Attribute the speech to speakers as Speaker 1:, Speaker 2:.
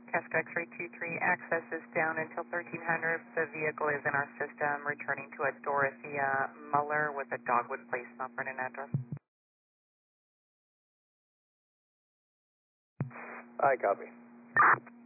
Speaker 1: Casco X-ray 23, access is down until 1300. The vehicle is in our system, returning to a Dorothea Muller with a Dogwood Place number and an address.
Speaker 2: I copy.